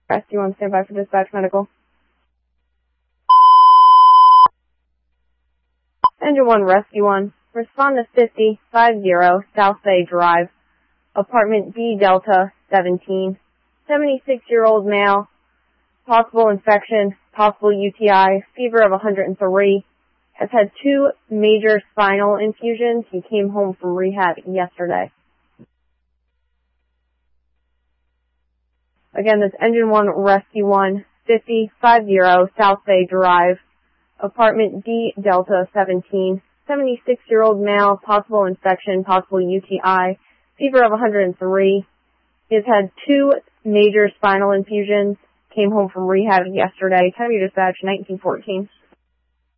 Rescue 1, stand by for dispatch medical. Engine 1, Rescue 1. Respond to 5050 South Bay Drive, apartment B Delta 17. 76-year-old male, possible infection, possible UTI, fever of 103. Has had 2 major spinal infusions. He came home from rehab yesterday. Again, that's Engine 1, Rescue 1, 5050 South Bay Drive, apartment D Delta 17. 76-year-old male, possible infection, possible UTI, fever of 103. He has had 2 major spinal infusions. Came home from rehab yesterday. Time of your dispatch, 1914.